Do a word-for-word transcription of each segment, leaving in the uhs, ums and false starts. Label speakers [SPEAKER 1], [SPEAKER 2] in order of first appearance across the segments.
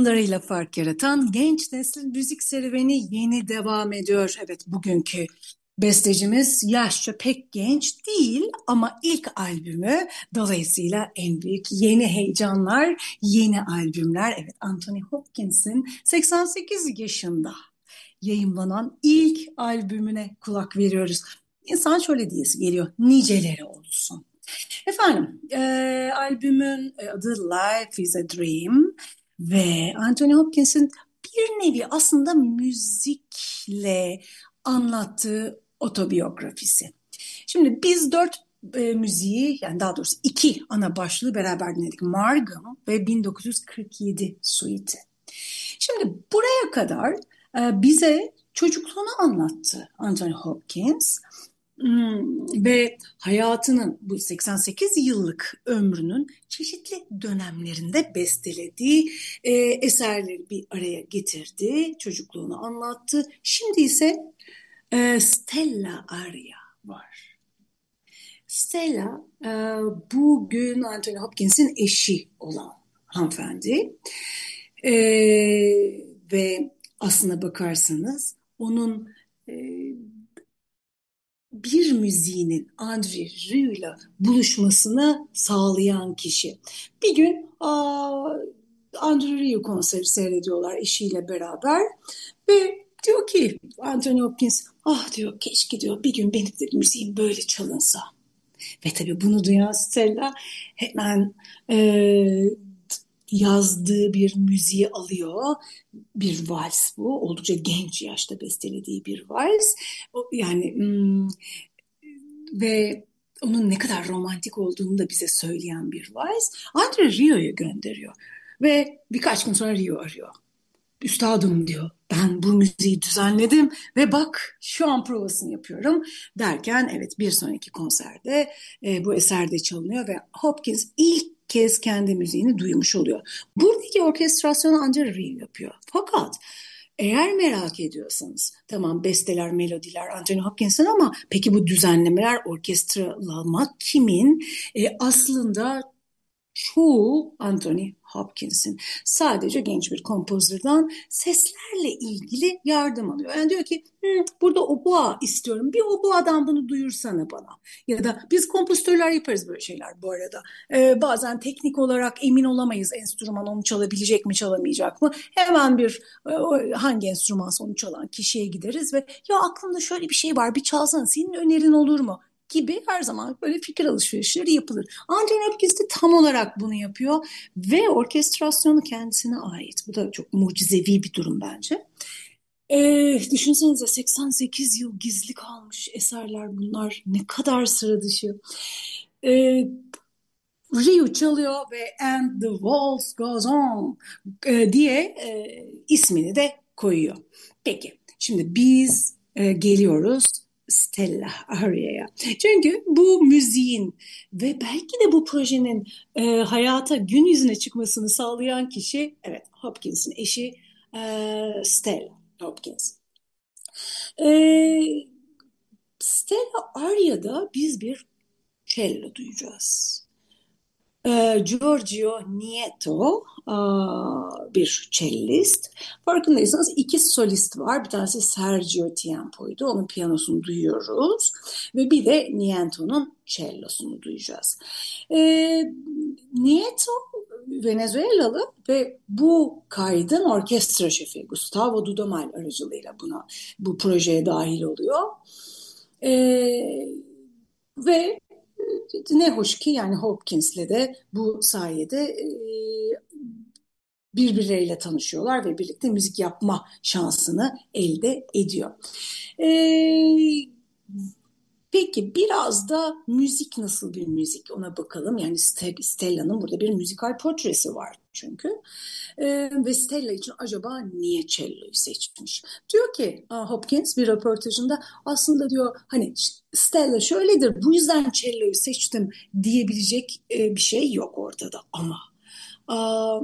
[SPEAKER 1] adımlarıyla fark yaratan genç neslin müzik serüveni yeni devam ediyor. Evet, bugünkü bestecimiz yaşça pek genç değil ama ilk albümü, dolayısıyla en büyük yeni heyecanlar, yeni albümler. Evet, Anthony Hopkins'in seksen sekiz yaşında yayımlanan ilk albümüne kulak veriyoruz. İnsan şöyle diyesi geliyor, niceleri olsun. Efendim, e, albümün adı Life is a Dream ve Anthony Hopkins'in bir nevi aslında müzikle anlattığı otobiyografisi. Şimdi biz dört e, müziği, yani daha doğrusu iki ana başlığı beraber dinledik. Margam ve bin dokuz yüz kırk yedi Suite'i. Şimdi buraya kadar e, bize çocukluğunu anlattı Anthony Hopkins. Hmm, ve hayatının bu seksen sekiz yıllık ömrünün çeşitli dönemlerinde bestelediği e, eserleri bir araya getirdi, çocukluğunu anlattı. Şimdi ise e, Stella Aria var. Stella e, bugün Anthony Hopkins'in eşi olan hanımefendi. E, ve aslına bakarsanız onun e, bir müziğinin André Rieu'yla buluşmasını sağlayan kişi. Bir gün aa, André Rieu konseri seyrediyorlar eşiyle beraber ve diyor ki Anthony Hopkins, ah diyor, keşke diyor bir gün benim de müziğim böyle çalınsa. Ve tabii bunu duyan Stella hemen e, yazdığı bir müziği alıyor. Bir vals bu. Oldukça genç yaşta bestelediği bir vals. Yani hmm, ve onun ne kadar romantik olduğunu da bize söyleyen bir vals. Andre Rieu'ya gönderiyor. Ve birkaç gün sonra Rieu arıyor. Üstadım diyor, ben bu müziği düzenledim ve bak şu an provasını yapıyorum derken, evet, bir sonraki konserde e, bu eserde çalınıyor ve Hopkins ilk kez kendi müziğini duymuş oluyor. Buradaki orkestrasyonu ancak Rieu yapıyor. Fakat eğer merak ediyorsanız, tamam, besteler, melodiler Anthony Hopkins'in ama peki bu düzenlemeler, orkestralamak kimin? E, aslında çoğu Anthony Hopkins'in. Sadece genç bir kompozörden seslerle ilgili yardım alıyor. Yani diyor ki burada oboa istiyorum. Bir oboadan bunu duyursana bana. Ya da biz kompozitörler yaparız böyle şeyler bu arada. Ee, bazen teknik olarak emin olamayız enstrüman onu çalabilecek mi çalamayacak mı. Hemen bir e, hangi enstrümansa onu çalan kişiye gideriz ve ya aklımda şöyle bir şey var, bir çalsana, senin önerin olur mu? Gibi her zaman böyle fikir alışverişleri yapılır. Anthony Hopkins de tam olarak bunu yapıyor ve orkestrasyonu kendisine ait. Bu da çok mucizevi bir durum bence. Ee, düşünsenize, seksen sekiz yıl gizli kalmış eserler bunlar. Ne kadar sıra dışı. Ee, Riu çalıyor ve And the Waltz Goes On e, diye e, ismini de koyuyor. Peki, şimdi biz e, geliyoruz Stella Aria'ya. Çünkü bu müziğin ve belki de bu projenin e, hayata, gün yüzüne çıkmasını sağlayan kişi, evet, Hopkins'in eşi e, Stella Hopkins. E, Stella Aria'da biz bir cello duyacağız. Ee, Giorgio Nieto bir cellist. Farkındaysanız iki solist var. Bir tanesi Sergio Tiempo'ydu. Onun piyanosunu duyuyoruz. Ve bir de Nieto'nun cellosunu duyacağız. Ee, Nieto Venezuelalı ve bu kaydın orkestra şefi Gustavo Dudamel aracılığıyla buna, bu projeye dahil oluyor. Ee, ve ne hoş ki yani Hopkins'le de bu sayede e, birbirleriyle tanışıyorlar ve birlikte müzik yapma şansını elde ediyor. E, peki biraz da müzik nasıl bir müzik, ona bakalım. Yani Stella'nın burada bir müzikal portresi var çünkü. Ee, ve Stella için acaba niye cello'yu seçmiş? Diyor ki Hopkins bir röportajında, aslında diyor hani Stella şöyledir, bu yüzden cello'yu seçtim diyebilecek e, bir şey yok ortada ama a,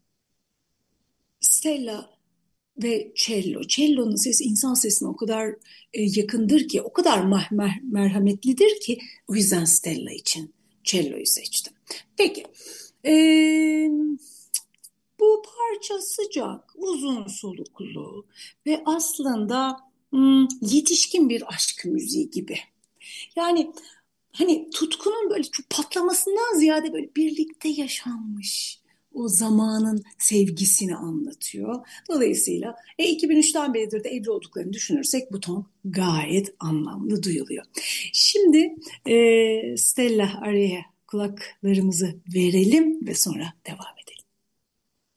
[SPEAKER 1] Stella ve cello. Cello'nun sesi insan sesine o kadar e, yakındır ki, o kadar mah- mer- merhametlidir ki, o yüzden Stella için cello'yu seçtim. Peki. E, bu oldukça sıcak, uzun soluklu ve aslında hmm, yetişkin bir aşk müziği gibi. Yani hani tutkunun böyle çok patlamasından ziyade böyle birlikte yaşanmış o zamanın sevgisini anlatıyor. Dolayısıyla e, iki bin üçten beridir de evli olduklarını düşünürsek bu ton gayet anlamlı duyuluyor. Şimdi e, Stella Aria'ya kulaklarımızı verelim ve sonra devam edelim.